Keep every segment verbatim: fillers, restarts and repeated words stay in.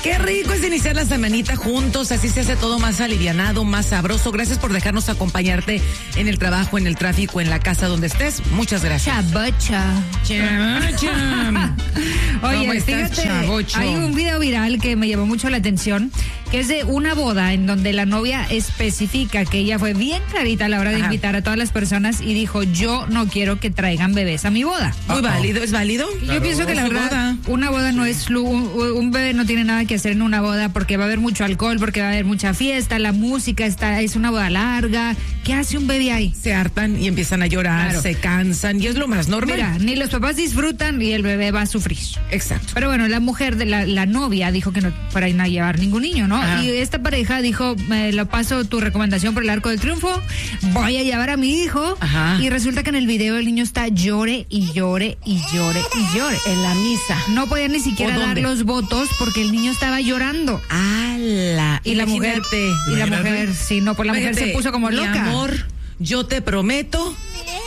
Qué rico es iniciar la semanita juntos, así se hace todo más alivianado, más sabroso. Gracias por dejarnos acompañarte en el trabajo, en el tráfico, en la casa, donde estés. Muchas gracias. Chabocha. Chabocha. Oye, fíjate, chavocho? Hay un video viral que me llamó mucho la atención, que es de una boda en donde la novia especifica que ella fue bien clarita a la hora de Ajá. invitar a todas las personas y dijo, yo no quiero que traigan bebés a mi boda. Muy Uh-oh. válido, ¿es válido? Yo claro, pienso que la verdad, boda. una boda no es, un, un bebé no tiene nada que hacer en una boda porque va a haber mucho alcohol, porque va a haber mucha fiesta, la música está, es una boda larga. ¿Qué hace un bebé ahí? Se hartan y empiezan a llorar, claro. se cansan y es lo más normal. Mira, ni los papás disfrutan y el bebé va a sufrir. Exacto. Pero bueno, la mujer, de la, la novia dijo que no fueran a llevar ningún niño, ¿no? Ajá. Y esta pareja dijo, me lo paso tu recomendación por el Arco del Triunfo, voy a llevar a mi hijo. Ajá. Y resulta que en el video el niño está llore y llore y llore y llore. En la misa. No podía ni siquiera dar los votos porque el niño estaba llorando. ¡Hala! Y la mujer, y la mujer, sí, no, pues la mujer se puso como loca. Mi amor, yo te prometo,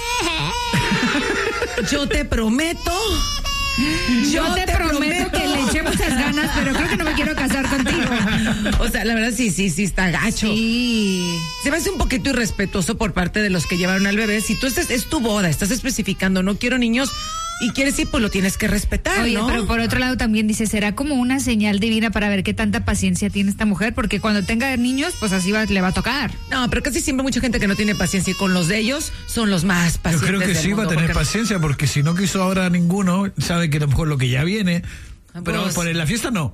yo te prometo, yo, yo te, te prometo, prometo que le eché muchas ganas, pero creo que no me quiero casar contigo. O sea, la verdad sí, sí, sí está gacho. Sí. Se me hace un poquito irrespetuoso por parte de los que llevaron al bebé. Si tú estás, es tu boda, estás especificando, no quiero niños, y quieres ir, pues lo tienes que respetar, Oye, ¿no? pero por otro lado también dice, será como una señal divina para ver qué tanta paciencia tiene esta mujer, porque cuando tenga niños, pues así va, le va a tocar. No, pero casi siempre mucha gente que no tiene paciencia y con los de ellos son los más pacientes. Yo creo que sí va a tener porque... paciencia, porque si no quiso ahora ninguno, sabe que a lo mejor lo que ya viene, pero pues... por la fiesta no.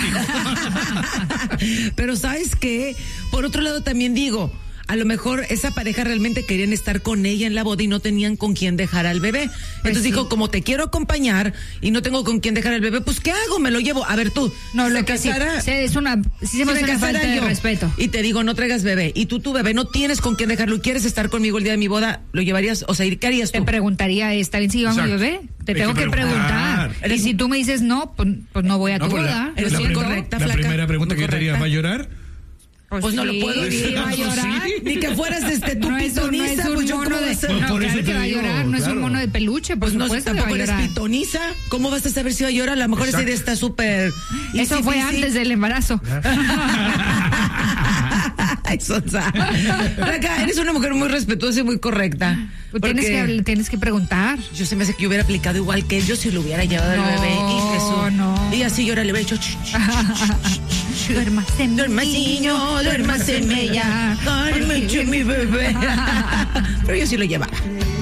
Pero ¿sabes qué? Por otro lado también digo, a lo mejor esa pareja realmente querían estar con ella en la boda y no tenían con quién dejar al bebé. Pues Entonces sí. dijo, como te quiero acompañar y no tengo con quién dejar al bebé, pues ¿qué hago? Me lo llevo. A ver tú. No, lo que sí, sí, es una, sí se me hace una falta de respeto. Y te digo, no traigas bebé. Y tú, tu bebé, no tienes con quién dejarlo y quieres estar conmigo el día de mi boda, ¿lo llevarías? O sea, ¿qué harías tú? Te preguntaría, ¿está bien si llevamos mi bebé? Te tengo que, que preguntar. Y si tú me dices no, pues, pues no voy a no, tu boda. La, la, incorrecta, la flaca. primera pregunta que yo te haría, ¿va a llorar? Pues, pues sí, no lo puedo decir, va a llorar. Sí. Ni que fueras este tu no pitoniza, no pues yo cómo vas a... No, por claro que va a llorar, no claro. es un mono de peluche, por pues supuesto. No, tampoco eres pitoniza. ¿Cómo vas a saber si va a llorar? A lo mejor esa idea está súper... Eso fue antes del embarazo. Ay, Sonsa. Acá, eres una mujer muy respetuosa y muy correcta. Tienes que, tienes que preguntar. Yo se me hace que yo hubiera aplicado igual que él, yo si lo hubiera llevado al no, bebé. Y Jesús. No. Y así yo ahora le hubiera dicho... Duérmase, niño, duérmase, ella. Duérmase, mi bebé. Pero yo sí lo llevaba.